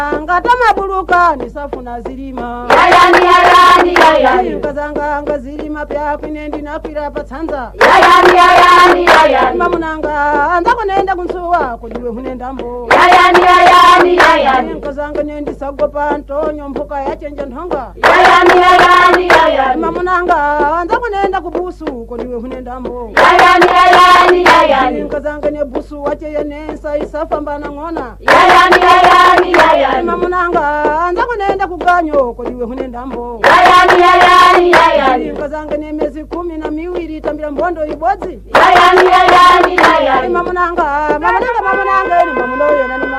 ngatama buluka nisafuna zilima yayani nkazanga ngazilima pya kwinendi nakwira patsanza yayani mamunanga andako nenda kunsuwa kudiwe hunendambo yayani nkazanga nendi sagopa Antonio mpuka yachenja nthonga yayani mamunanga andako nenda kubusu kudiwe hunendambo yayani nkazanga ne busu wache yenesa isafambana ngona yayani mamunanga andako nenda kuganyo kudiwe hunendambo yayani nkazanga ne miezi 12 tambira mbondo ibodzi yayani mamunanga ni mamunoyo nani